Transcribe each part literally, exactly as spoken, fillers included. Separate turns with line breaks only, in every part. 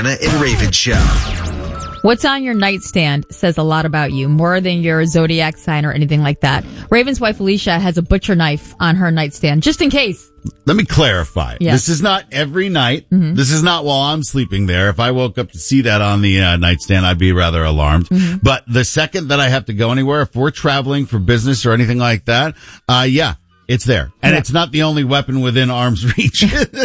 Donna and Raven Show.
What's on your nightstand says a lot about you, more than your zodiac sign or anything like that. Raven's wife, Alicia, has a butcher knife on her nightstand, just in case.
Let me clarify.
Yes.
This is not every night.
Mm-hmm.
This is not while I'm sleeping there. If I woke up to see that on the uh, nightstand, I'd be rather alarmed. Mm-hmm. But the second that I have to go anywhere, if we're traveling for business or anything like that, uh, yeah. It's there. And
yeah.
It's not the only weapon within arm's reach.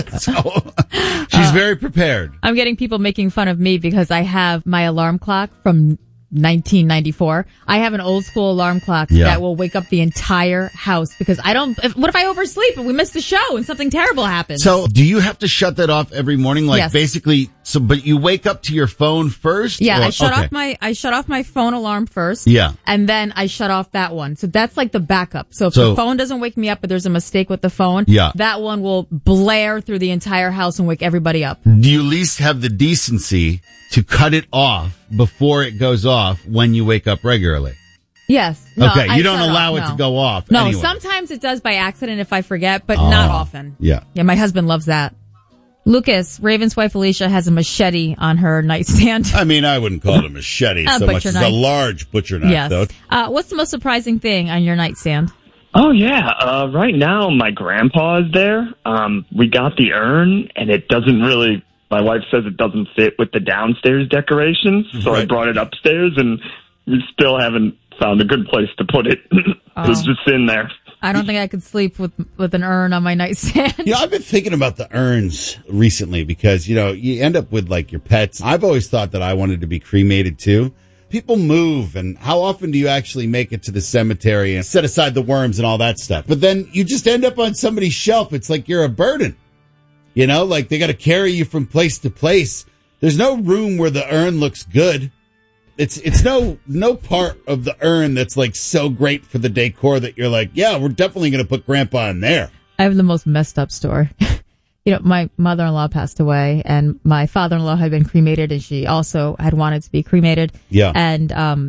So she's uh, very prepared.
I'm getting people making fun of me because I have my alarm clock from nineteen ninety-four. I have an old school alarm clock yeah. that will wake up the entire house because I don't, if, what if I oversleep and we miss the show and something terrible happens?
So do you have to shut that off every morning? Like
yes.
basically, so, but you wake up to your phone first?
Yeah,
or,
I shut
okay.
off my, I shut off my phone alarm first.
Yeah.
And then I shut off that one. So that's like the backup. So if
so,
the phone doesn't wake me up, but there's a mistake with the phone,
yeah.
that one will blare through the entire house and wake everybody up.
Do you at least have the decency to cut it off before it goes off when you wake up regularly?
Yes. No,
okay, you
I
don't allow
off,
it
no.
to go off.
No,
anyway.
Sometimes it does by accident if I forget, but
oh,
not often.
Yeah.
Yeah, my husband loves that. Lucas, Raven's wife Alicia, has a machete on her nightstand.
I mean, I wouldn't call it a machete
a
so much as
knife.
a large butcher knife,
yes.
though.
Uh, what's the most surprising thing on your nightstand?
Oh, yeah. Uh, right now, my grandpa is there. Um, we got the urn, and it doesn't really... My wife says it doesn't fit with the downstairs decorations, so right. I brought it upstairs, and we still haven't found a good place to put it.
Oh.
It's just in there.
I don't think I could sleep with with an urn on my nightstand.
You know, I've been thinking about the urns recently because, you know, you end up with, like, your pets. I've always thought that I wanted to be cremated, too. People move, and how often do you actually make it to the cemetery and set aside the worms and all that stuff? But then you just end up on somebody's shelf. It's like you're a burden. You know, like they got to carry you from place to place. There's no room where the urn looks good. It's it's no no part of the urn that's like so great for the decor that you're like, yeah, we're definitely going to put Grandpa in there.
I have the most messed up story. You know, my mother-in-law passed away, and my father-in-law had been cremated, and she also had wanted to be cremated.
Yeah.
And um,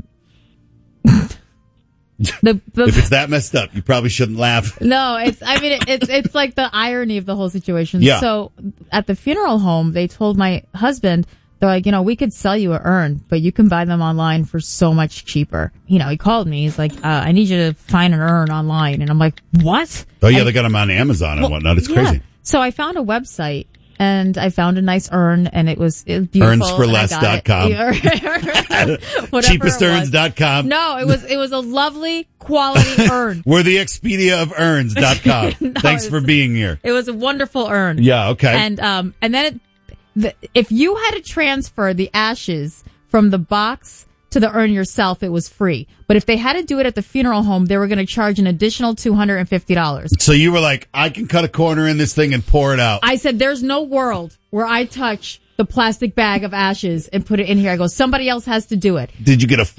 the, the
if it's that messed up, you probably shouldn't laugh.
No, it's. I mean, it, it's it's like the irony of the whole situation.
Yeah.
So at the funeral home, they told my husband, they're like, you know, we could sell you an urn, but you can buy them online for so much cheaper. You know, he called me. He's like, uh, I need you to find an urn online, and I'm like, what?
Oh yeah,
I,
they got them on Amazon and
well,
whatnot. It's
yeah.
crazy.
So I found a website. And I found a nice urn, and it was, it was beautiful.
urns for less dot com. cheapest urns dot com.
No, it was it was a lovely quality urn.
We're the Expedia of urns dot com.
No,
Thanks for being here.
It was a wonderful urn.
Yeah, okay.
And um, and then it, the, if you had to transfer the ashes from the box to the urn yourself, it was free. But if they had to do it at the funeral home, they were going to charge an additional two hundred fifty dollars.
So you were like, I can cut a corner in this thing and pour it out.
I said, there's no world where I touch the plastic bag of ashes and put it in here. I go, somebody else has to do it.
Did you get a